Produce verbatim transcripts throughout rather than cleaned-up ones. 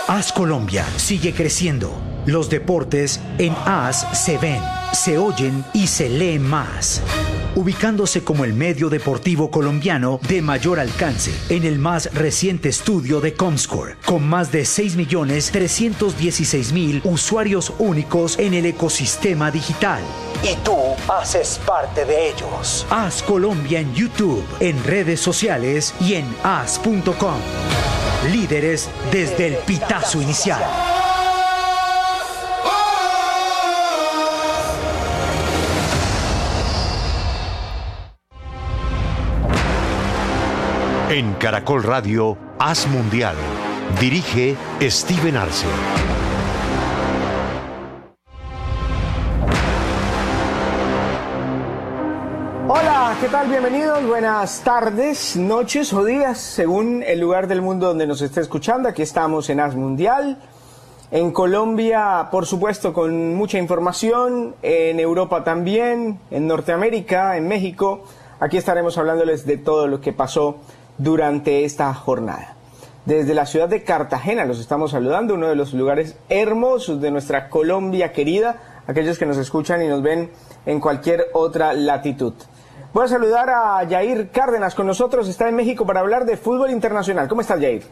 AS Colombia sigue creciendo. Los deportes en AS se ven, se oyen y se leen más. Ubicándose como el medio deportivo colombiano de mayor alcance en el más reciente estudio de Comscore, con más de seis millones trescientos dieciséis mil usuarios únicos en el ecosistema digital. Y tú haces parte de ellos. AS Colombia en YouTube, en redes sociales y en as punto com. Líderes desde el pitazo inicial. En Caracol Radio, AS Mundial. Dirige Steven Arce. Hola, ¿qué tal? Bienvenidos, buenas tardes, noches o días, según el lugar del mundo donde nos esté escuchando. Aquí estamos en AS Mundial. En Colombia, por supuesto, con mucha información. En Europa también, en Norteamérica, en México. Aquí estaremos hablándoles de todo lo que pasó durante esta jornada. Desde la ciudad de Cartagena los estamos saludando, uno de los lugares hermosos de nuestra Colombia querida, aquellos que nos escuchan y nos ven en cualquier otra latitud. Voy a saludar a Yair Cárdenas con nosotros, está en México para hablar de fútbol internacional. ¿Cómo estás, Yair?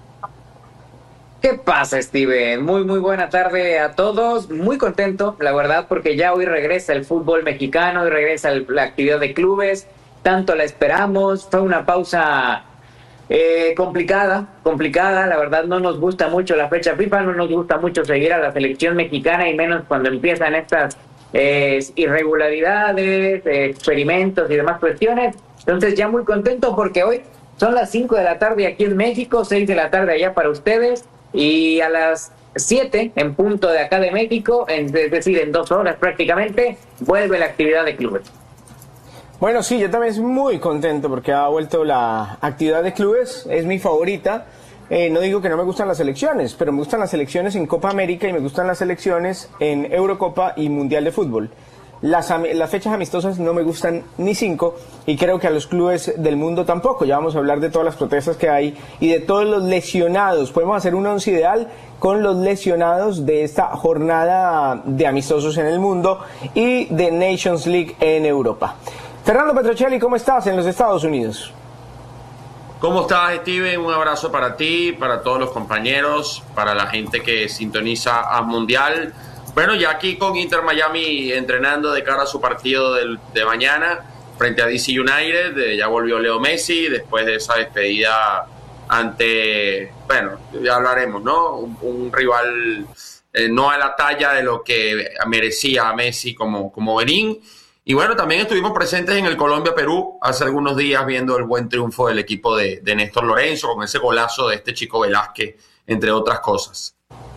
¿Qué pasa, Steven? Muy, muy buena tarde a todos. Muy contento, la verdad, porque ya hoy regresa el fútbol mexicano, hoy regresa el, la actividad de clubes. Tanto la esperamos, fue una pausa eh, complicada, complicada, la verdad no nos gusta mucho la fecha FIFA, no nos gusta mucho seguir a la selección mexicana y menos cuando empiezan estas eh, irregularidades, eh, experimentos y demás cuestiones. Entonces ya muy contento porque hoy son las cinco de la tarde aquí en México, seis de la tarde allá para ustedes y a las siete en punto de acá de México, en, es decir, en dos horas prácticamente, vuelve la actividad de clubes. Bueno, sí, yo también estoy muy contento porque ha vuelto la actividad de clubes, es mi favorita. Eh, no digo que no me gustan las selecciones, pero me gustan las selecciones en Copa América y me gustan las selecciones en Eurocopa y Mundial de Fútbol. Las, las fechas amistosas no me gustan ni cinco y creo que a los clubes del mundo tampoco. Ya vamos a hablar de todas las protestas que hay y de todos los lesionados. Podemos hacer un once ideal con los lesionados de esta jornada de amistosos en el mundo y de Nations League en Europa. Fernando Petrocelli, ¿cómo estás en los Estados Unidos? ¿Cómo estás, Steven? Un abrazo para ti, para todos los compañeros, para la gente que sintoniza AS Mundial. Bueno, ya aquí con Inter Miami entrenando de cara a su partido de, de mañana frente a D C United. De, ya volvió Leo Messi después de esa despedida ante, bueno, ya hablaremos, ¿no? Un, un rival eh, no a la talla de lo que merecía a Messi como, como Berín. Y bueno, también estuvimos presentes en el Colombia-Perú hace algunos días viendo el buen triunfo del equipo de, de Néstor Lorenzo con ese golazo de este Chico Velázquez, entre otras cosas.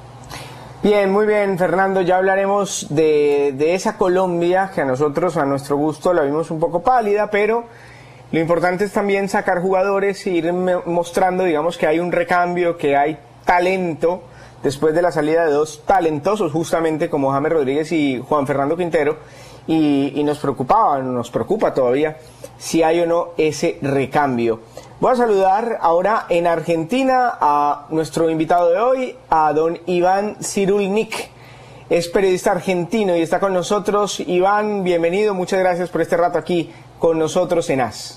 Bien, muy bien, Fernando, ya hablaremos de, de esa Colombia que a nosotros, a nuestro gusto, la vimos un poco pálida, pero lo importante es también sacar jugadores e ir mostrando, digamos, que hay un recambio, que hay talento, después de la salida de dos talentosos, justamente como James Rodríguez y Juan Fernando Quintero, y, y nos preocupaba, nos preocupa todavía si hay o no ese recambio. Voy a saludar ahora en Argentina a nuestro invitado de hoy, a don Iván Cirulnik. Es periodista argentino y está con nosotros. Iván, bienvenido, muchas gracias por este rato aquí con nosotros en AS.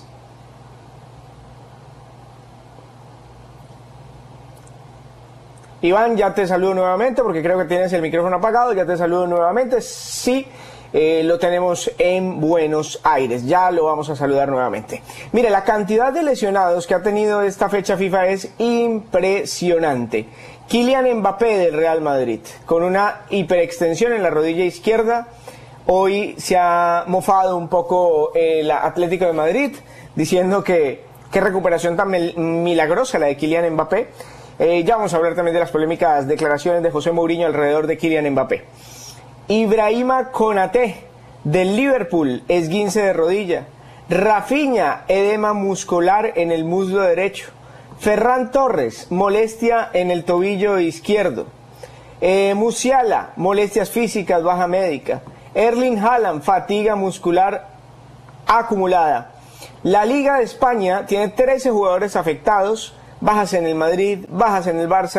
Iván, ya te saludo nuevamente porque creo que tienes el micrófono apagado. Ya te saludo nuevamente. Sí. Eh, lo tenemos en Buenos Aires, ya lo vamos a saludar nuevamente. Mire, la cantidad de lesionados que ha tenido esta fecha FIFA es impresionante. Kylian Mbappé del Real Madrid, con una hiperextensión en la rodilla izquierda. Hoy se ha mofado un poco el Atlético de Madrid, diciendo que qué recuperación tan milagrosa la de Kylian Mbappé. Eh, ya vamos a hablar también de las polémicas declaraciones de José Mourinho alrededor de Kylian Mbappé. Ibrahima Konaté del Liverpool, esguince de rodilla. Rafinha, edema muscular en el muslo derecho. Ferran Torres, molestia en el tobillo izquierdo. Eh, Musiala, molestias físicas, baja médica. Erling Haaland, fatiga muscular acumulada. La Liga de España tiene trece jugadores afectados, bajas en el Madrid, bajas en el Barça.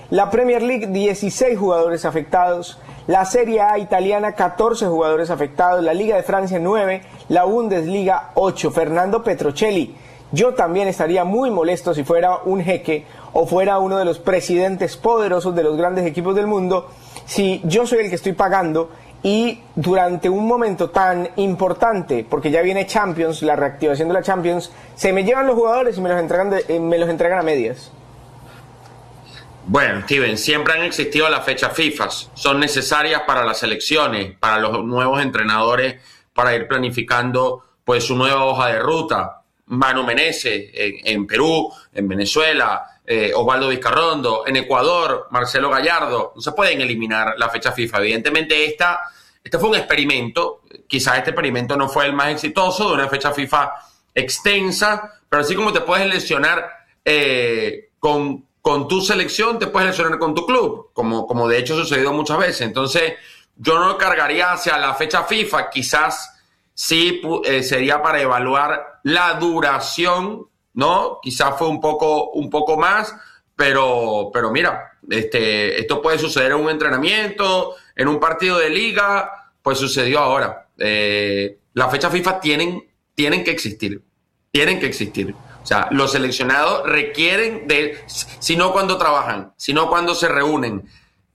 La Premier League, dieciséis jugadores afectados. La Serie A italiana, catorce jugadores afectados. La Liga de Francia, nueve. La Bundesliga, ocho. Fernando Petrocelli, yo también estaría muy molesto si fuera un jeque o fuera uno de los presidentes poderosos de los grandes equipos del mundo, si yo soy el que estoy pagando y durante un momento tan importante, porque ya viene Champions, la reactivación de la Champions, se me llevan los jugadores y me los entregan, de, eh, me los entregan a medias. Bueno, Steven, siempre han existido las fechas FIFA, son necesarias para las selecciones, para los nuevos entrenadores, para ir planificando pues su nueva hoja de ruta. Manu Menezes en, en Perú, en Venezuela, eh, Osvaldo Vizcarrondo, en Ecuador, Marcelo Gallardo. No se pueden eliminar la fecha FIFA. Evidentemente esta, este fue un experimento, quizás este experimento no fue el más exitoso, de una fecha FIFA extensa, pero así como te puedes lesionar eh, con, con tu selección, te puedes lesionar con tu club, como, como de hecho ha sucedido muchas veces. Entonces yo no cargaría hacia la fecha FIFA, quizás sí eh, sería para evaluar la duración, ¿no? Quizás fue un poco, un poco más, pero, pero mira, este, esto puede suceder en un entrenamiento, en un partido de liga, pues sucedió ahora. Eh, las fechas FIFA tienen, tienen que existir, tienen que existir. O sea, los seleccionados requieren de, si no cuando trabajan, si no cuando se reúnen.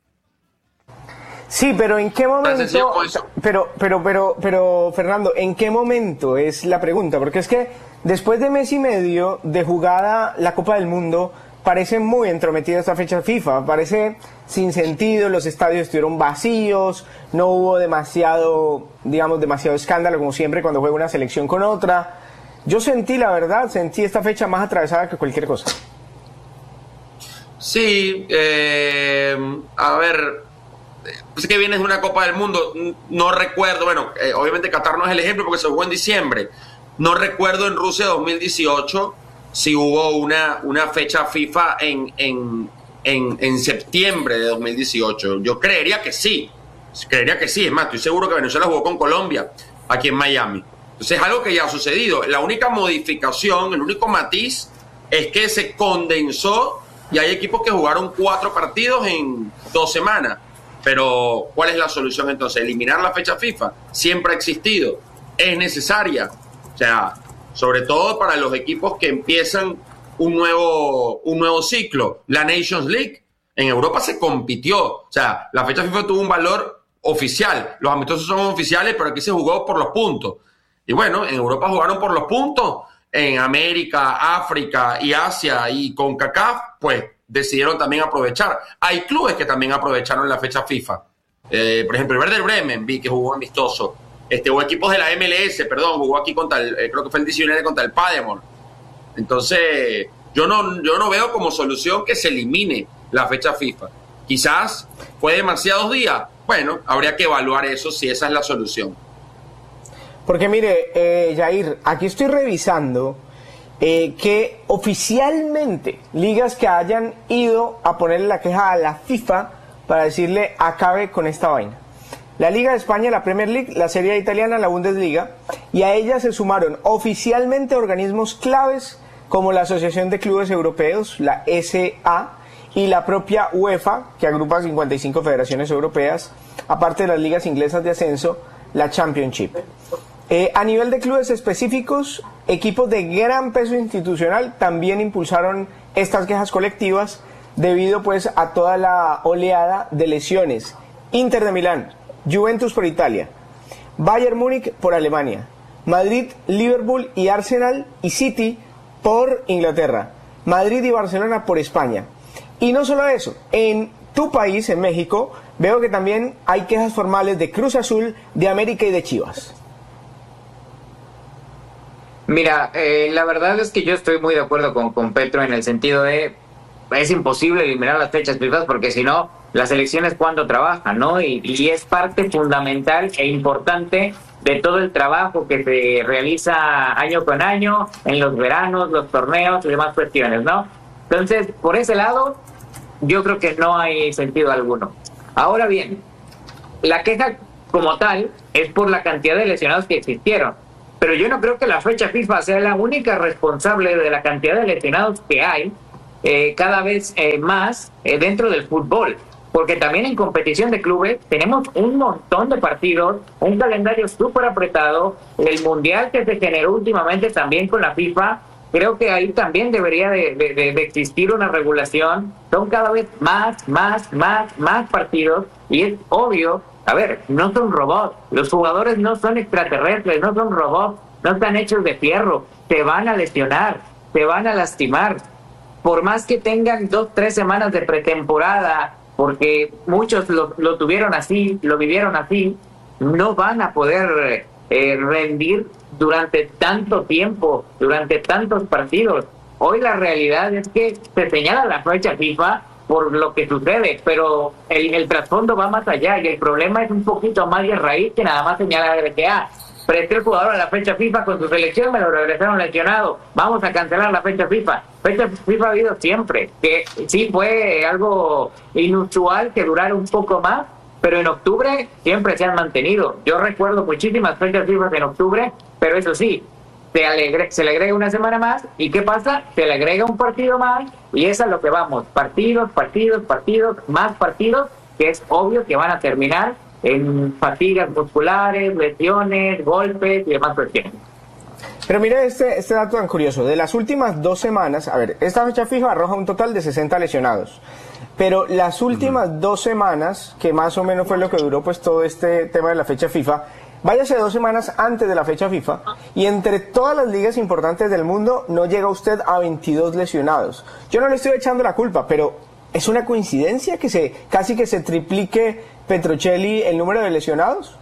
Sí, pero ¿en qué momento? Pero, pero, pero, pero, Fernando, ¿en qué momento es la pregunta? Porque es que después de mes y medio de jugada la Copa del Mundo, parece muy entrometida esta fecha FIFA, parece sin sentido, los estadios estuvieron vacíos, no hubo demasiado, digamos, demasiado escándalo como siempre cuando juega una selección con otra. Yo sentí, la verdad, sentí esta fecha más atravesada que cualquier cosa. Sí, eh, a ver... Pues que vienes de una Copa del Mundo, no recuerdo, bueno, eh, obviamente Qatar no es el ejemplo porque se jugó en diciembre, no recuerdo en Rusia dos mil dieciocho si hubo una, una fecha FIFA en, en, en, en septiembre de dos mil dieciocho, yo creería que sí, creería que sí, es más, estoy seguro que Venezuela jugó con Colombia aquí en Miami, entonces es algo que ya ha sucedido, la única modificación, el único matiz es que se condensó y hay equipos que jugaron cuatro partidos en dos semanas. Pero, ¿cuál es la solución entonces? Eliminar la fecha FIFA. Siempre ha existido. Es necesaria. O sea, sobre todo para los equipos que empiezan un nuevo, un nuevo ciclo. La Nations League. En Europa se compitió. O sea, la fecha FIFA tuvo un valor oficial. Los amistosos son oficiales, pero aquí se jugó por los puntos. Y bueno, en Europa jugaron por los puntos. En América, África y Asia y CONCACAF, pues decidieron también aprovechar. Hay clubes que también aprovecharon la fecha FIFA. Eh, por ejemplo, el Werder Bremen, vi que jugó amistoso. Este, o equipos de la M L S, perdón, jugó aquí contra el, eh, creo que fue el diecinueve contra el Paderborn. Entonces, yo no, yo no veo como solución que se elimine la fecha FIFA. Quizás fue demasiados días. Bueno, habría que evaluar eso si esa es la solución. Porque mire, eh, Jair, aquí estoy revisando eh, que oficialmente ligas que hayan ido a ponerle la queja a la FIFA para decirle acabe con esta vaina. La Liga de España, la Premier League, la Serie A italiana, la Bundesliga, y a ellas se sumaron oficialmente organismos claves como la Asociación de Clubes Europeos, la S A, y la propia UEFA, que agrupa cincuenta y cinco federaciones europeas, aparte de las ligas inglesas de ascenso, la Championship. Eh, a nivel de clubes específicos, equipos de gran peso institucional también impulsaron estas quejas colectivas debido pues a toda la oleada de lesiones. Inter de Milán, Juventus por Italia, Bayern Múnich por Alemania, Madrid, Liverpool y Arsenal y City por Inglaterra, Madrid y Barcelona por España. Y no solo eso, en tu país, en México, veo que también hay quejas formales de Cruz Azul, de América y de Chivas. Mira, eh, la verdad es que yo estoy muy de acuerdo con, con Petro en el sentido de es imposible eliminar las fechas FIFA porque si no, las elecciones cuando trabajan, ¿no? Y, y es parte fundamental e importante de todo el trabajo que se realiza año con año en los veranos, los torneos y demás cuestiones, ¿no? Entonces, por ese lado, yo creo que no hay sentido alguno. Ahora bien, la queja como tal es por la cantidad de lesionados que existieron. Pero yo no creo que la fecha FIFA sea la única responsable de la cantidad de lesionados que hay eh, cada vez eh, más eh, dentro del fútbol. Porque también en competición de clubes tenemos un montón de partidos, un calendario súper apretado, el mundial que se generó últimamente también con la FIFA, creo que ahí también debería de, de, de existir una regulación. Son cada vez más, más, más, más partidos y es obvio, a ver, no son robots, los jugadores no son extraterrestres, no son robots, no están hechos de fierro, se van a lesionar, se van a lastimar. Por más que tengan dos, tres semanas de pretemporada, porque muchos lo, lo tuvieron así, lo vivieron así, no van a poder eh, rendir durante tanto tiempo, durante tantos partidos. Hoy la realidad es que se señala la fecha FIFA por lo que sucede, pero el, el trasfondo va más allá y el problema es un poquito más de raíz que nada más señalar de que ah, presté el jugador a la fecha FIFA con su selección, me lo regresaron lesionado, vamos a cancelar la fecha FIFA. Fecha FIFA ha habido siempre, que sí fue algo inusual que durara un poco más, pero en octubre siempre se han mantenido. Yo recuerdo muchísimas fechas FIFA en octubre, pero eso sí, se, alegre, se le agrega una semana más, ¿y qué pasa? Se le agrega un partido más, y es a lo que vamos, partidos, partidos, partidos, más partidos, que es obvio que van a terminar en fatigas musculares, lesiones, golpes y demás cuestiones. Pero mire este, este dato tan curioso. De las últimas dos semanas, a ver, esta fecha FIFA arroja un total de sesenta lesionados. Pero las últimas uh-huh. dos semanas, que más o menos fue lo que duró pues todo este tema de la fecha FIFA, váyase dos semanas antes de la fecha FIFA, y entre todas las ligas importantes del mundo no llega usted a veintidós lesionados. Yo no le estoy echando la culpa, pero ¿es una coincidencia que se casi que se triplique Petrocelli el número de lesionados?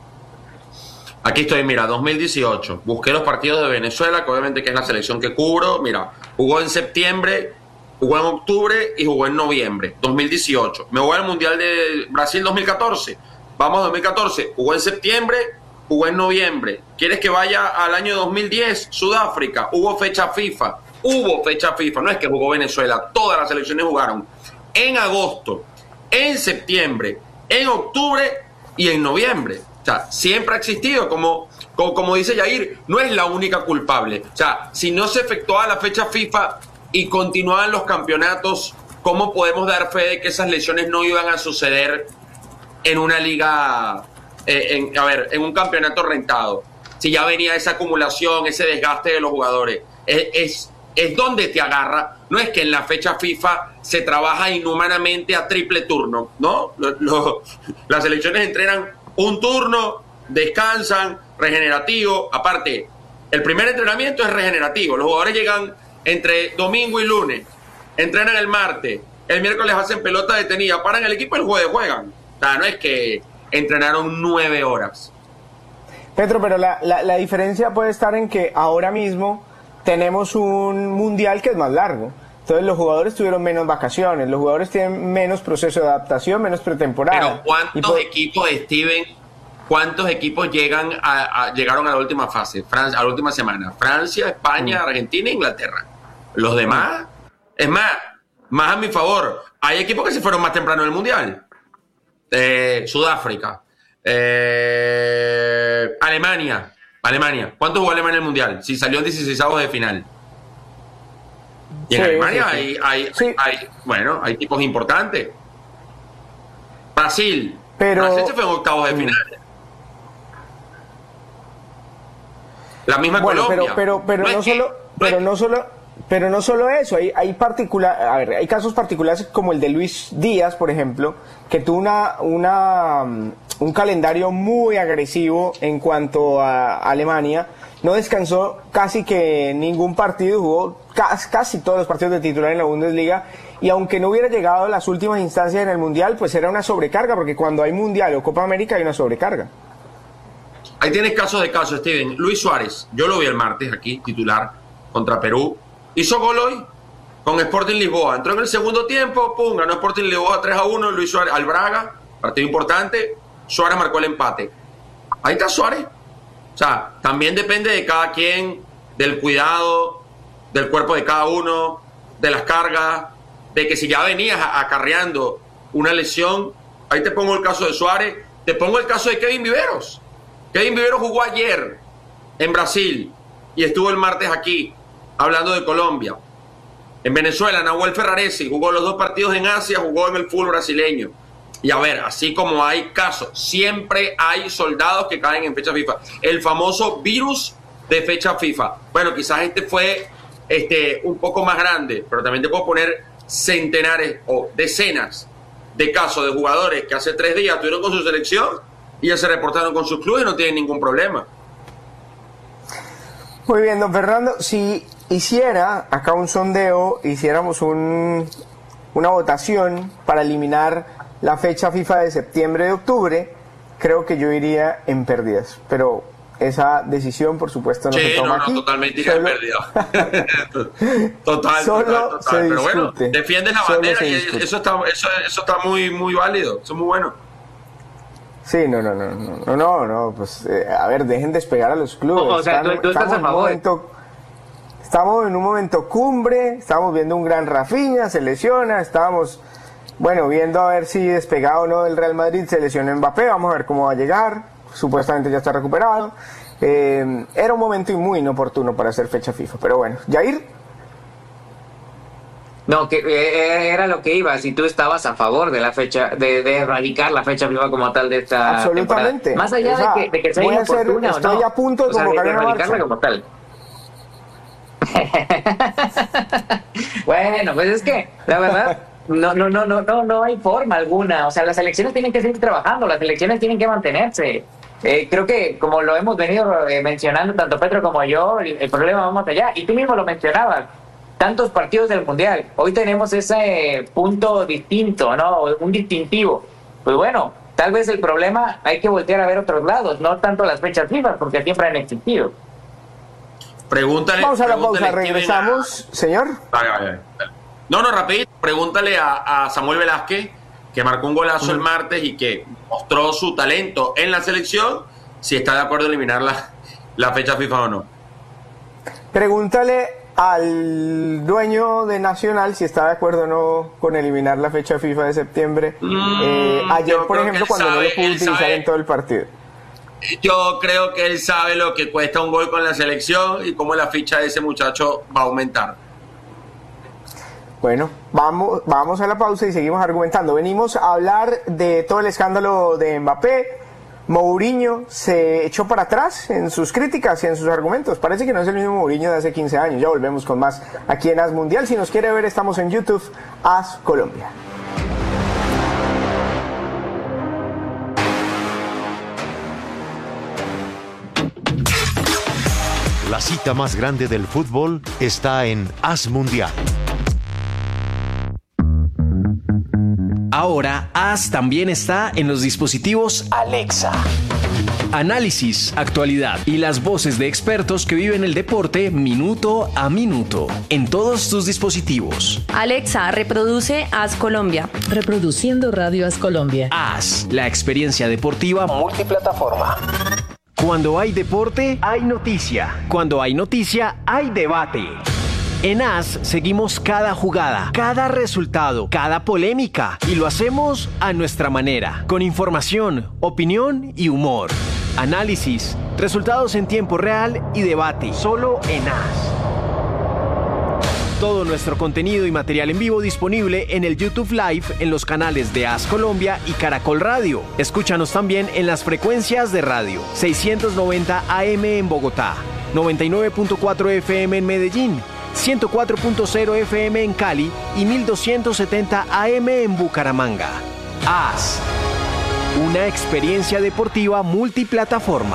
Aquí estoy, mira, dos mil dieciocho. Busqué los partidos de Venezuela, que obviamente que es la selección que cubro. Mira, jugó en septiembre, jugó en octubre y jugó en noviembre. dos mil dieciocho. Me voy al Mundial de Brasil dos mil catorce. Vamos a dos mil catorce. Jugó en septiembre, jugó en noviembre. ¿Quieres que vaya al año dos mil diez? Sudáfrica. Hubo fecha FIFA. Hubo fecha FIFA. No es que jugó Venezuela. Todas las selecciones jugaron en agosto, en septiembre, en octubre y en noviembre. O sea, siempre ha existido, como, como, como dice Yair, no es la única culpable. O sea, si no se efectuaba la fecha FIFA y continuaban los campeonatos, ¿cómo podemos dar fe de que esas lesiones no iban a suceder en una liga, eh, en, a ver, en un campeonato rentado? Si ya venía esa acumulación, ese desgaste de los jugadores. Es, es, es donde te agarra. No es que en la fecha FIFA se trabaja inhumanamente a triple turno, ¿no? Lo, lo, las selecciones entrenan un turno, descansan, regenerativo. Aparte, el primer entrenamiento es regenerativo. Los jugadores llegan entre domingo y lunes, entrenan el martes, el miércoles hacen pelota detenida, paran el equipo y el jueves juegan. O sea, no es que entrenaron nueve horas. Petro, pero la, la, la diferencia puede estar en que ahora mismo tenemos un mundial que es más largo. Entonces los jugadores tuvieron menos vacaciones, los jugadores tienen menos proceso de adaptación, menos pretemporada. Pero ¿cuántos por... equipos, Steven, cuántos equipos llegan a, a, llegaron a la última fase, Francia, a la última semana? Francia, España, mm. Argentina e Inglaterra. Los demás, mm. es más, más a mi favor, hay equipos que se fueron más temprano del Mundial. Eh, Sudáfrica, eh, Alemania, Alemania. ¿Cuánto jugó Alemania en el Mundial? Si salió en dieciseisavos de final. Y en sí, Alemania sí, sí. Hay, hay, sí. hay, bueno, hay equipos importantes. Brasil, pero... Brasil se fue en octavos de final. La misma bueno, Colombia. Pero, pero, pero no, no solo, que, pero no solo, pero no solo eso. Hay, hay particular, a ver, hay casos particulares como el de Luis Díaz, por ejemplo, que tuvo una, una, un calendario muy agresivo en cuanto a Alemania. No descansó casi que ningún partido, jugó casi, casi todos los partidos de titular en la Bundesliga, y aunque no hubiera llegado a las últimas instancias en el Mundial, pues era una sobrecarga, porque cuando hay Mundial o Copa América hay una sobrecarga. Ahí tienes casos de casos, Steven. Luis Suárez, yo lo vi el martes aquí, titular, contra Perú, hizo gol hoy con Sporting Lisboa, entró en el segundo tiempo, pum, ganó Sporting Lisboa tres a uno, Luis Suárez al Braga, partido importante, Suárez marcó el empate. Ahí está Suárez. O sea, también depende de cada quien, del cuidado, del cuerpo de cada uno, de las cargas, de que si ya venías acarreando una lesión, ahí te pongo el caso de Suárez, te pongo el caso de Kevin Viveros. Kevin Viveros jugó ayer en Brasil y estuvo el martes aquí, hablando de Colombia. En Venezuela, Nahuel Ferraresi jugó los dos partidos en Asia, jugó en el fútbol brasileño. Y a ver, así como hay casos, siempre hay soldados que caen en fecha FIFA. El famoso virus de fecha FIFA. Bueno, quizás este fue este, un poco más grande, pero también te puedo poner centenares o decenas de casos de jugadores que hace tres días estuvieron con su selección y ya se reportaron con sus clubes y no tienen ningún problema. Muy bien, don Fernando, si hiciera acá un sondeo, hiciéramos un, una votación para eliminar la fecha FIFA de septiembre de octubre, creo que yo iría en pérdidas, pero esa decisión por supuesto no sí, se toma no, no, aquí. totalmente iría solo... en pérdidas. total, solo total, total. Se pero bueno, discute. defiendes la Solo bandera y discute. eso está, eso, eso está muy, muy válido, eso es muy bueno. Sí, no, no, no, no, no, no, no pues eh, a ver, dejen despegar a los clubes. O, o sea, Están, tú, tú estás estamos a en un favor. momento, estamos en un momento cumbre, estamos viendo un gran Rafinha, se lesiona, estábamos, bueno, viendo a ver si despegado o no del Real Madrid, se lesionó Mbappé, vamos a ver cómo va a llegar, supuestamente ya está recuperado. Eh, era un momento muy inoportuno para hacer fecha FIFA, pero bueno, Jair. No, que eh, era lo que iba, si tú estabas a favor de la fecha, de, de erradicar la fecha FIFA como tal de esta Absolutamente. temporada. Más allá O sea, de, que, de que sea voy a hacer- inoportuna o estoy no. a punto de O sea, convocar de una erradicarla marcha. como tal. Bueno, pues es que, la verdad, no, no, no, no, no, no hay forma alguna. O sea, las elecciones tienen que seguir trabajando, las elecciones tienen que mantenerse. Eh, creo que, como lo hemos venido eh, mencionando tanto Pedro como yo, el, el problema va más allá. Y tú mismo lo mencionabas. Tantos partidos del Mundial. Hoy tenemos ese punto distinto, ¿no? Un distintivo. Pues bueno, tal vez el problema hay que voltear a ver otros lados, no tanto las fechas FIFA, porque siempre han existido. Pregúntale. Vamos a la pregúntale, pausa, Steven, regresamos, a- señor. Vale, vale, vale. No, no, rapidito. Pregúntale a, a Samuel Velázquez, que marcó un golazo el martes y que mostró su talento en la selección, si está de acuerdo en eliminar la, la fecha FIFA o no. Pregúntale al dueño de Nacional si está de acuerdo o no con eliminar la fecha FIFA de septiembre. Mm, eh, ayer, yo por creo que ejemplo, él cuando no sabe, lo pudo él utilizar sabe. en todo el partido. Yo creo que él sabe lo que cuesta un gol con la selección y cómo la ficha de ese muchacho va a aumentar. Bueno, vamos, vamos a la pausa y seguimos argumentando. Venimos a hablar de todo el escándalo de Mbappé. Mourinho se echó para atrás en sus críticas y en sus argumentos. Parece que no es el mismo Mourinho de hace quince años. Ya volvemos con más aquí en As Mundial. Si nos quiere ver, estamos en YouTube, As Colombia. La cita más grande del fútbol está en As Mundial. Ahora, As también está en los dispositivos Alexa. Análisis, actualidad y las voces de expertos que viven el deporte minuto a minuto en todos tus dispositivos. Alexa, reproduce As Colombia. Reproduciendo Radio As Colombia. As, la experiencia deportiva multiplataforma. Cuando hay deporte, hay noticia. Cuando hay noticia, hay debate. En As seguimos cada jugada, cada resultado, cada polémica y lo hacemos a nuestra manera, con información, opinión y humor. Análisis, resultados en tiempo real y debate, solo en As. Todo nuestro contenido y material en vivo disponible en el YouTube Live en los canales de As Colombia y Caracol Radio. Escúchanos también en las frecuencias de radio seiscientos noventa A M en Bogotá, noventa y nueve punto cuatro F M en Medellín, ciento cuatro punto cero F M en Cali y mil doscientos setenta A M en Bucaramanga. As, una experiencia deportiva multiplataforma.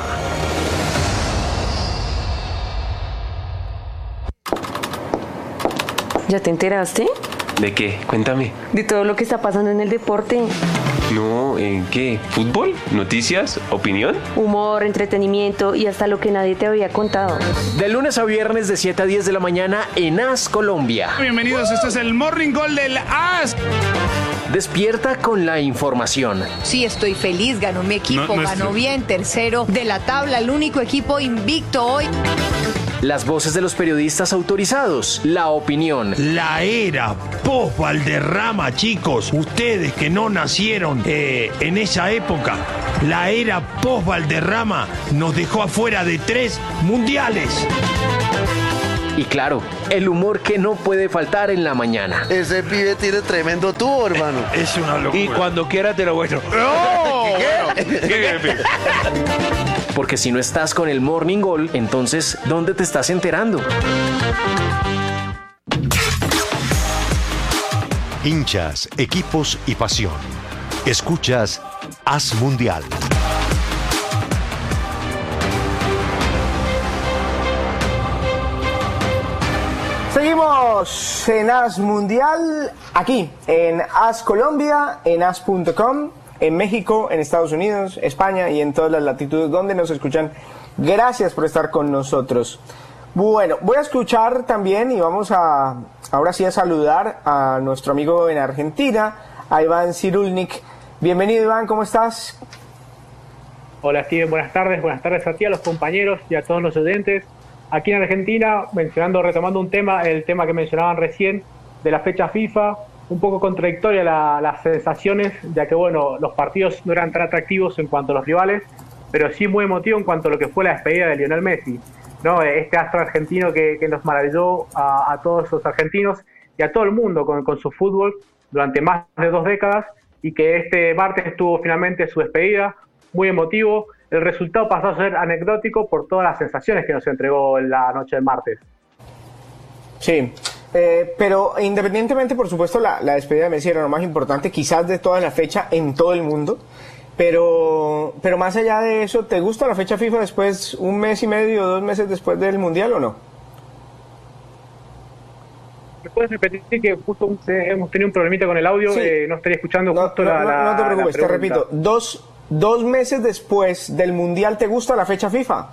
¿Ya te enteraste? ¿De qué? Cuéntame. De todo lo que está pasando en el deporte. No, ¿en qué? ¿Fútbol? ¿Noticias? ¿Opinión? Humor, entretenimiento y hasta lo que nadie te había contado. De lunes a viernes de siete a diez de la mañana en As Colombia. Bienvenidos, este es el Morning Call del As. Despierta con la información. Sí, estoy feliz, ganó mi equipo, No, no ganó estoy. bien, tercero de la tabla, el único equipo invicto hoy. Las voces de los periodistas autorizados. La opinión. La era post Valderrama, chicos, ustedes que no nacieron eh, en esa época, la era post Valderrama nos dejó afuera de tres mundiales. Y claro, el humor que no puede faltar en la mañana. Ese pibe tiene tremendo tubo, hermano. Es una locura. Y cuando quiera te lo muestro. ¡No! ¿Qué? Porque si no estás con el Morning Gol, entonces, ¿dónde te estás enterando? Hinchas, equipos y pasión. Escuchas Haz Mundial. Seguimos en Haz Mundial, aquí en Haz Colombia, en haz punto com, en México, en Estados Unidos, España y en todas las latitudes donde nos escuchan. Gracias por estar con nosotros. Bueno, voy a escuchar también y vamos a, ahora sí a saludar a nuestro amigo en Argentina, a Iván Cirulnik. Bienvenido, Iván, ¿cómo estás? Hola, Steven, buenas tardes, buenas tardes a ti, a los compañeros y a todos los oyentes. Aquí en Argentina, mencionando, retomando un tema, el tema que mencionaban recién, de la fecha FIFA, un poco contradictoria la, las sensaciones, ya que bueno, los partidos no eran tan atractivos en cuanto a los rivales, pero sí muy emotivo en cuanto a lo que fue la despedida de Lionel Messi, ¿no? Este astro argentino que, que nos maravilló a, a todos los argentinos y a todo el mundo con, con su fútbol durante más de dos décadas, y que este martes tuvo finalmente su despedida, muy emotivo. El resultado pasó a ser anecdótico por todas las sensaciones que nos entregó en la noche del martes. Sí, eh, pero independientemente, por supuesto, la, la despedida de Messi era lo más importante, quizás de toda la fecha en todo el mundo, pero, pero más allá de eso, ¿te gusta la fecha FIFA después, un mes y medio, dos meses después del Mundial o no? ¿Me puedes repetir que justo hemos tenido un problemita con el audio? Sí. Eh, no estaría escuchando no, justo no, la, no, la no te preocupes, la te repito, dos... Dos meses después del Mundial, ¿te gusta la fecha FIFA?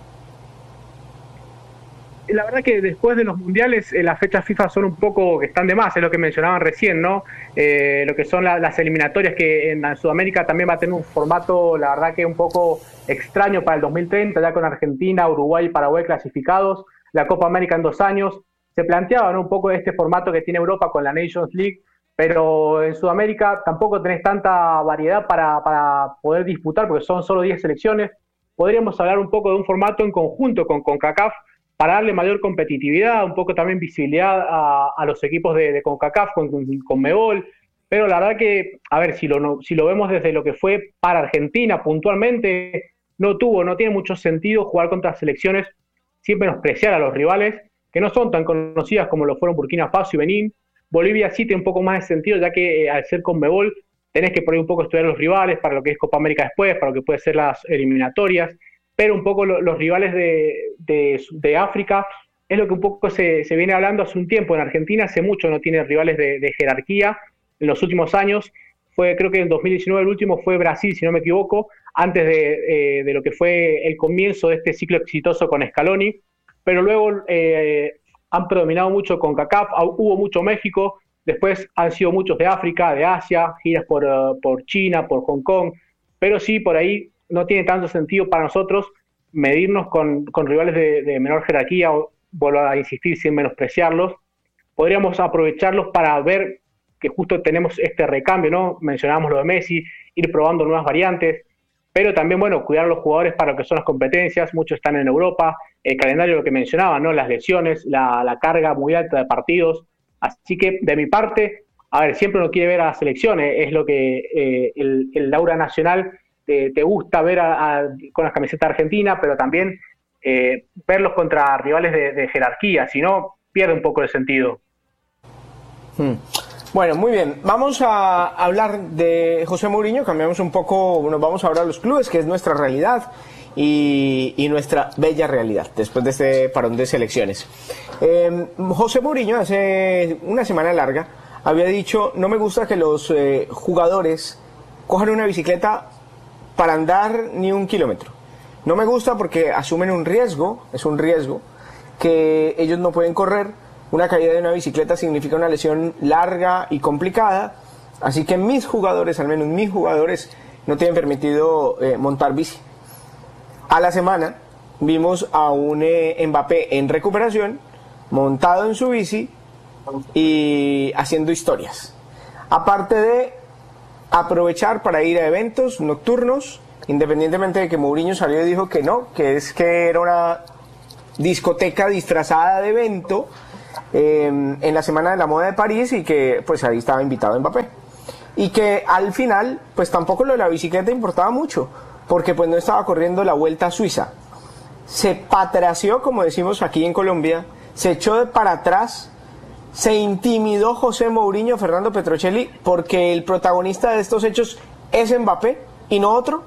La verdad que después de los Mundiales, eh, las fechas FIFA son un poco que están de más, es lo que mencionaban recién, ¿no? Eh, lo que son la, las eliminatorias, que en Sudamérica también va a tener un formato, la verdad que un poco extraño para el dos mil treinta, ya con Argentina, Uruguay y Paraguay clasificados, la Copa América en dos años. Se planteaba, ¿no?, un poco este formato que tiene Europa con la Nations League, pero en Sudamérica tampoco tenés tanta variedad para, para poder disputar, porque son solo diez selecciones. Podríamos hablar un poco de un formato en conjunto con CONCACAF para darle mayor competitividad, un poco también visibilidad a, a los equipos de, de CONCACAF, con, con Conmebol. Pero la verdad que, a ver, si lo, no, si lo vemos desde lo que fue para Argentina puntualmente, no tuvo, no tiene mucho sentido jugar contra selecciones sin menospreciar a los rivales, que no son tan conocidas como lo fueron Burkina Faso y Benín. Bolivia sí tiene un poco más de sentido, ya que eh, al ser Conmebol tenés que por ahí un poco estudiar los rivales para lo que es Copa América después, para lo que puede ser las eliminatorias, pero un poco lo, los rivales de, de, de África es lo que un poco se, se viene hablando hace un tiempo. En Argentina hace mucho no tiene rivales de, de jerarquía. En los últimos años, fue creo que en dos mil diecinueve el último fue Brasil, si no me equivoco, antes de, eh, de lo que fue el comienzo de este ciclo exitoso con Scaloni, pero luego... Eh, han predominado mucho con CONCACAF, hubo mucho México, después han sido muchos de África, de Asia, giras por, uh, por China, por Hong Kong, pero sí, por ahí no tiene tanto sentido para nosotros medirnos con, con rivales de, de menor jerarquía, o, vuelvo a insistir, sin menospreciarlos. Podríamos aprovecharlos para ver que justo tenemos este recambio, ¿no? Mencionábamos lo de Messi, ir probando nuevas variantes, pero también, bueno, cuidar a los jugadores para lo que son las competencias. Muchos están en Europa, el calendario, lo que mencionaba, ¿no? Las lesiones, la, la carga muy alta de partidos. Así que, de mi parte, a ver, siempre uno quiere ver a las selecciones, es lo que eh, el, el aura nacional te, te gusta ver a, a, con la camiseta argentina, pero también eh, verlos contra rivales de, de jerarquía, si no, pierde un poco el sentido. Hmm. Bueno, muy bien. Vamos a hablar de José Mourinho, cambiamos un poco, nos vamos ahora a los clubes, que es nuestra realidad y, y nuestra bella realidad, después de este parón de selecciones. Eh, José Mourinho, hace una semana larga, había dicho, no me gusta que los eh, jugadores cojan una bicicleta para andar ni un kilómetro. No me gusta porque asumen un riesgo, es un riesgo, que ellos no pueden correr. Una caída de una bicicleta significa una lesión larga y complicada, así que mis jugadores, al menos mis jugadores, no tienen permitido eh, montar bici. A la semana vimos a un eh, Mbappé en recuperación, montado en su bici y haciendo historias. Aparte de aprovechar para ir a eventos nocturnos, independientemente de que Mourinho salió y dijo que no, que es que era una discoteca disfrazada de evento eh, en la Semana de la Moda de París y que pues ahí estaba invitado Mbappé. Y que al final pues tampoco lo de la bicicleta importaba mucho, porque pues no estaba corriendo la Vuelta a Suiza. Se patració, como decimos aquí en Colombia, se echó de para atrás, se intimidó José Mourinho, Fernando Petrocelli, porque el protagonista de estos hechos es Mbappé y no otro.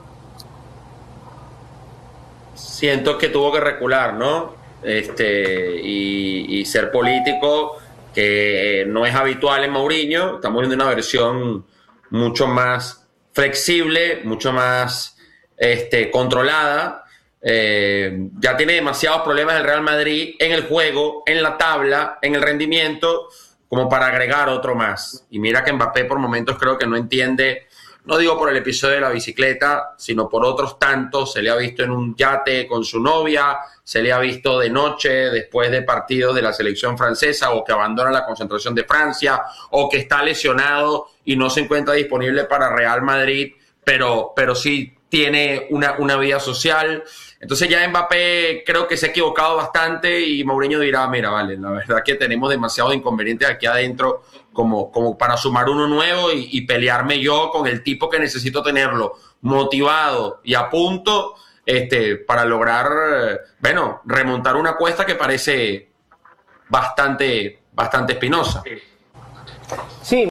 Siento que tuvo que recular, ¿no? Este, y, y ser político, que no es habitual en Mourinho. Estamos viendo una versión mucho más flexible, mucho más este, controlada. Eh, ya tiene demasiados problemas el Real Madrid en el juego, en la tabla, en el rendimiento, como para agregar otro más. Y mira que Mbappé por momentos creo que no entiende. No digo por el episodio de la bicicleta, sino por otros tantos. Se le ha visto en un yate con su novia, se le ha visto de noche después de partidos de la selección francesa, o que abandona la concentración de Francia, o que está lesionado y no se encuentra disponible para Real Madrid, pero, pero sí tiene una, una vida social. Entonces ya Mbappé creo que se ha equivocado bastante y Mourinho dirá, mira, vale, la verdad que tenemos demasiados inconvenientes aquí adentro como, como para sumar uno nuevo y, y pelearme yo con el tipo que necesito tenerlo motivado y a punto este, para lograr, bueno, remontar una cuesta que parece bastante, bastante espinosa. Sí.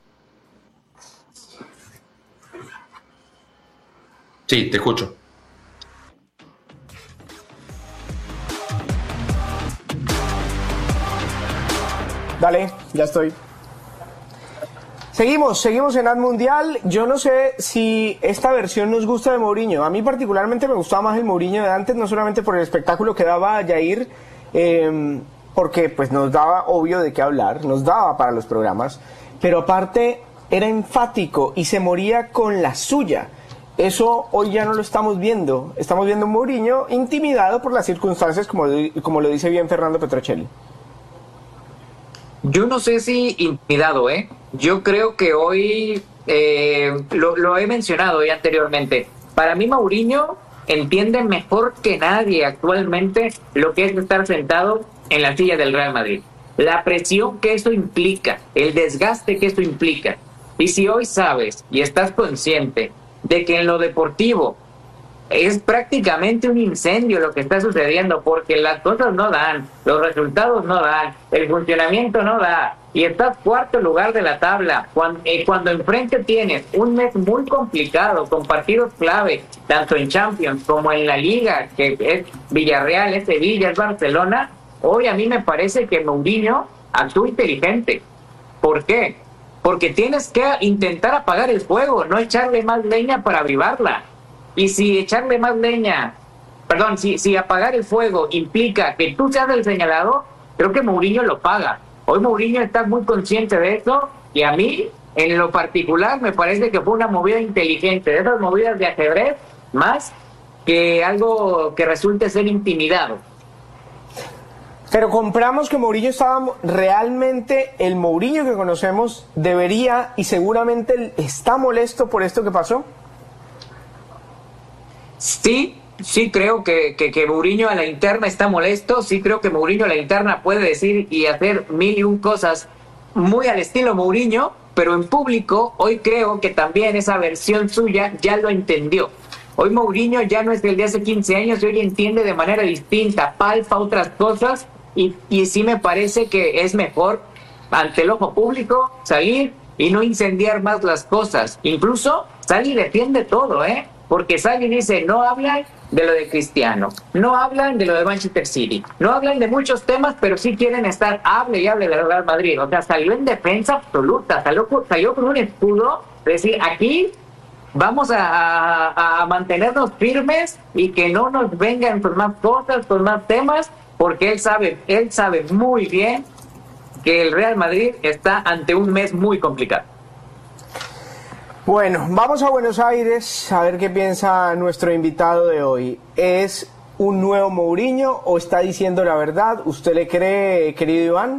Sí, te escucho. Dale, ya estoy. Seguimos, seguimos en Ad Mundial. Yo no sé si esta versión nos gusta de Mourinho. A mí particularmente me gustaba más el Mourinho de antes, no solamente por el espectáculo que daba Jair, eh, porque pues nos daba obvio de qué hablar, nos daba para los programas, pero aparte era enfático y se moría con la suya. Eso hoy ya no lo estamos viendo. Estamos viendo un Mourinho intimidado por las circunstancias, como, como lo dice bien Fernando Petrocelli. Yo no sé si intimidado, ¿eh? Yo creo que hoy, eh, lo, lo he mencionado ya anteriormente, para mí Mourinho entiende mejor que nadie actualmente lo que es estar sentado en la silla del Real Madrid. La presión que eso implica, el desgaste que eso implica. Y si hoy sabes y estás consciente de que en lo deportivo es prácticamente un incendio lo que está sucediendo, porque las cosas no dan, los resultados no dan, el funcionamiento no da, y estás cuarto lugar de la tabla, cuando, eh, cuando enfrente tienes un mes muy complicado, con partidos clave, tanto en Champions como en la Liga, que es Villarreal, es Sevilla, es Barcelona. Hoy a mí me parece que Mourinho actúa inteligente. ¿Por qué? Porque tienes que intentar apagar el fuego, no echarle más leña para avivarla. Y si echarle más leña, perdón, si, si apagar el fuego implica que tú seas el señalado, creo que Mourinho lo paga. Hoy Mourinho está muy consciente de eso, y a mí, en lo particular, me parece que fue una movida inteligente, de esas movidas de ajedrez, más que algo que resulte ser intimidado. Pero compramos que Mourinho estaba realmente, el Mourinho que conocemos debería y seguramente está molesto por esto que pasó. Sí, sí creo que, que, que Mourinho a la interna está molesto, sí creo que Mourinho a la interna puede decir y hacer mil y un cosas muy al estilo Mourinho, pero en público hoy creo que también esa versión suya ya lo entendió. Hoy Mourinho ya no es el de hace quince años, y hoy entiende de manera distinta, palpa otras cosas, y, y sí me parece que es mejor ante el ojo público salir y no incendiar más las cosas. Incluso sale y defiende todo, ¿eh? Porque sale y dice, no hablan de lo de Cristiano, no hablan de lo de Manchester City, no hablan de muchos temas, pero sí quieren estar, hable y hable del Real Madrid. O sea, salió en defensa absoluta, salió, salió con un escudo, de decir, aquí vamos a, a, a mantenernos firmes y que no nos vengan con más cosas, con más temas, porque él sabe, él sabe muy bien que el Real Madrid está ante un mes muy complicado. Bueno, vamos a Buenos Aires a ver qué piensa nuestro invitado de hoy. ¿Es un nuevo Mourinho o está diciendo la verdad? ¿Usted le cree, querido Iván?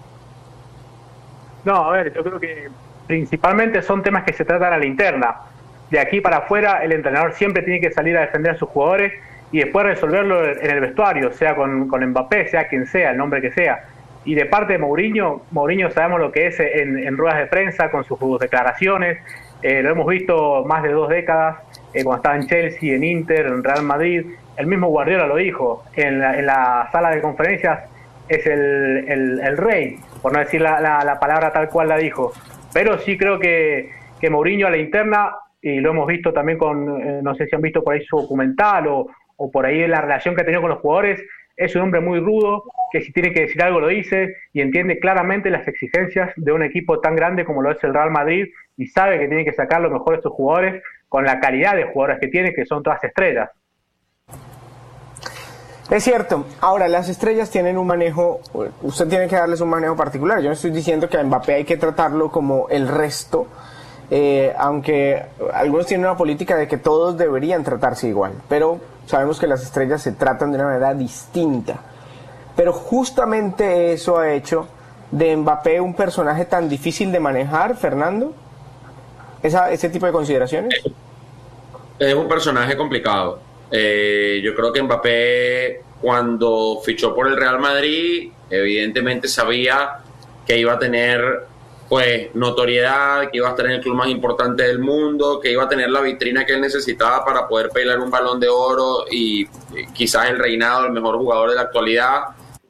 No, a ver, yo creo que principalmente son temas que se tratan a la interna. De aquí para afuera, el entrenador siempre tiene que salir a defender a sus jugadores y después resolverlo en el vestuario, sea con, con Mbappé, sea quien sea, el nombre que sea. Y de parte de Mourinho, Mourinho sabemos lo que es en, en ruedas de prensa, con sus declaraciones, eh, lo hemos visto más de dos décadas, eh, cuando estaba en Chelsea, en Inter, en Real Madrid. El mismo Guardiola lo dijo, en la, en la sala de conferencias es el, el, el rey, por no decir la, la, la palabra tal cual la dijo. Pero sí creo que, que Mourinho a la interna, y lo hemos visto también con, eh, no sé si han visto por ahí su documental o, o por ahí la relación que ha tenido con los jugadores, es un hombre muy rudo, que si tiene que decir algo lo dice y entiende claramente las exigencias de un equipo tan grande como lo es el Real Madrid y sabe que tiene que sacar lo mejor de sus jugadores con la calidad de jugadores que tiene, que son todas estrellas. Es cierto. Ahora, las estrellas tienen un manejo, usted tiene que darles un manejo particular. Yo no estoy diciendo que a Mbappé hay que tratarlo como el resto, eh, aunque algunos tienen una política de que todos deberían tratarse igual, pero sabemos que las estrellas se tratan de una manera distinta. Pero justamente eso ha hecho de Mbappé un personaje tan difícil de manejar, Fernando. Esa, ese tipo de consideraciones. Es un personaje complicado. Eh, yo creo que Mbappé, cuando fichó por el Real Madrid, evidentemente sabía que iba a tener pues notoriedad, que iba a estar en el club más importante del mundo, que iba a tener la vitrina que él necesitaba para poder pelear un Balón de Oro y, y quizás el reinado del mejor jugador de la actualidad.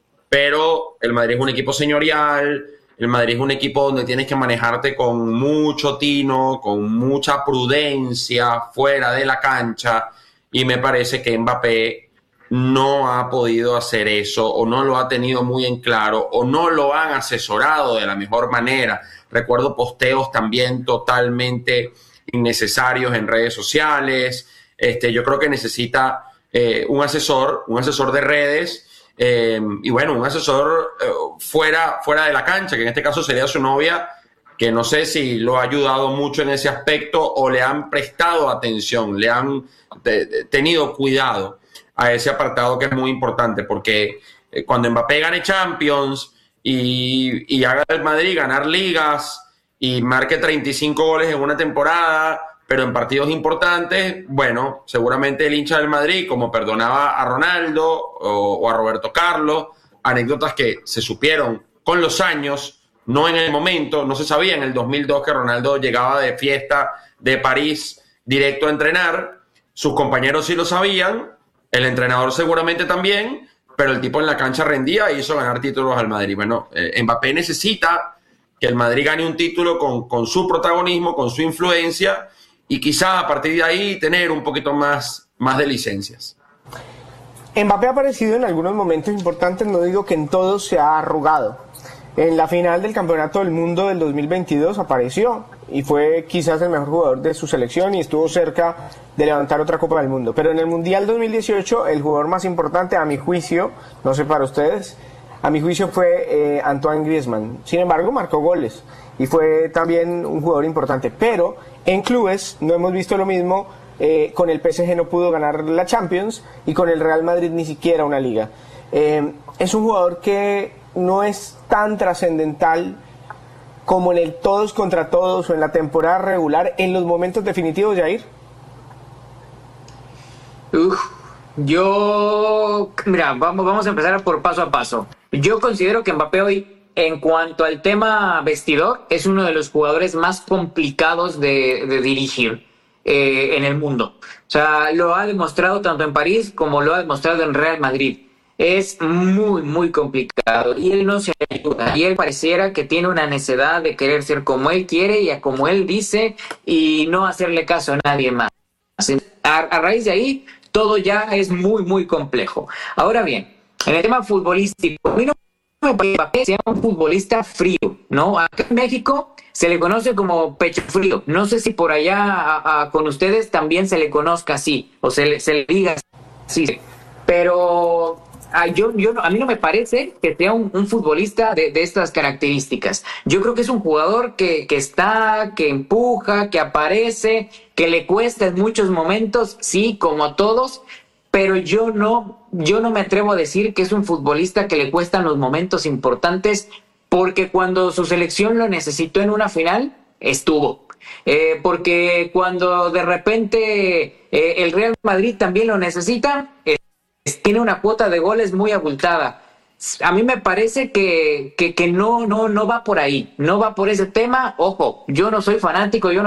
Pero el Madrid es un equipo señorial, el Madrid es un equipo donde tienes que manejarte con mucho tino, con mucha prudencia fuera de la cancha, y me parece que Mbappé no ha podido hacer eso, o no lo ha tenido muy en claro, o no lo han asesorado de la mejor manera. Recuerdo posteos también totalmente innecesarios en redes sociales. Este, yo creo que necesita eh, un asesor, un asesor de redes, eh, y bueno, un asesor eh, fuera, fuera de la cancha, que en este caso sería su novia, que no sé si lo ha ayudado mucho en ese aspecto o le han prestado atención, le han te, tenido cuidado a ese apartado que es muy importante, porque eh, cuando Mbappé gane Champions y, y haga el Madrid ganar ligas y marque treinta y cinco goles en una temporada, pero en partidos importantes, bueno, seguramente el hincha del Madrid, como perdonaba a Ronaldo o, o a Roberto Carlos, anécdotas que se supieron con los años, no en el momento, no se sabía en el dos mil dos que Ronaldo llegaba de fiesta de París directo a entrenar, sus compañeros sí lo sabían, el entrenador seguramente también, pero el tipo en la cancha rendía e hizo ganar títulos al Madrid. Bueno, eh, Mbappé necesita que el Madrid gane un título con, con su protagonismo, con su influencia, y quizá a partir de ahí tener un poquito más, más de licencias. Mbappé ha aparecido en algunos momentos importantes, no digo que en todos se ha arrugado. En la final del Campeonato del Mundo del dos mil veintidós apareció y fue quizás el mejor jugador de su selección y estuvo cerca de levantar otra Copa del Mundo. Pero en el Mundial dos mil dieciocho el jugador más importante, a mi juicio, no sé para ustedes, a mi juicio fue eh, Antoine Griezmann. Sin embargo, marcó goles y fue también un jugador importante. Pero en clubes no hemos visto lo mismo. Eh, con el P S G no pudo ganar la Champions y con el Real Madrid ni siquiera una liga. Eh, es un jugador que no es tan trascendental como en el todos contra todos o en la temporada regular, en los momentos definitivos, Jair. Uf, yo, mira, vamos, vamos a empezar por paso a paso. Yo considero que Mbappé hoy, en cuanto al tema vestidor, es uno de los jugadores más complicados de, de dirigir eh, en el mundo. O sea, lo ha demostrado tanto en París como lo ha demostrado en Real Madrid. Es muy, muy complicado y él no se ayuda. Y él pareciera que tiene una necedad de querer ser como él quiere y a como él dice y no hacerle caso a nadie más. A, a raíz de ahí, todo ya es muy, muy complejo. Ahora bien, en el tema futbolístico, a mí no me parece que sea un futbolista frío, ¿no? Acá en México se le conoce como pecho frío. No sé si por allá a, a, con ustedes también se le conozca así o se le, se le diga así. Pero... Ah, yo, yo, a mí no me parece que sea un, un futbolista de, de estas características. Yo creo que es un jugador que, que está, que empuja, que aparece, que le cuesta en muchos momentos, sí, como a todos, pero yo no, yo no me atrevo a decir que es un futbolista que le cuestan los momentos importantes, porque cuando su selección lo necesitó en una final, estuvo. Eh, porque cuando de repente eh, el Real Madrid también lo necesita, eh, tiene una cuota de goles muy abultada. A mí me parece que, que, que no, no, no va por ahí, no va por ese tema. Ojo, yo no soy fanático, yo no